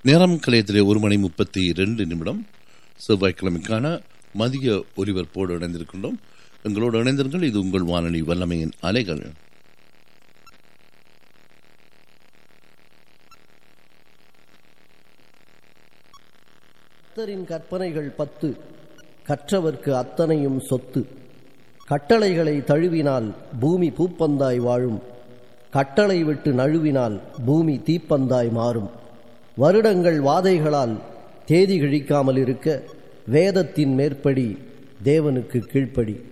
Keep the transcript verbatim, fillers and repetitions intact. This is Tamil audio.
நேரம் கலையத்திலே ஒரு மணி முப்பத்தி இரண்டு நிமிடம் செவ்வாய்க்கிழமைக்கான மதிய ஒலிபரப்போடு இணைந்திருக்கின்றோம். எங்களோடு இணைந்திருங்கள். இது உங்கள் வானொலி வல்லமையின் அலைகள். கர்த்தரின் கற்பனைகள் பத்து, கற்றவர்க்கு அத்தனையும் சொத்து. கட்டளைகளை தழுவினால் பூமி பூப்பந்தாய் வாழும், கட்டளை விட்டு நழுவினால் பூமி தீப்பந்தாய் மாறும். வருடங்கள் வாதைகளால் தேதி கிழிக்காமல் இருக்க வேதத்தின் மேற்படி தேவனுக்கு கீழ்ப்படி.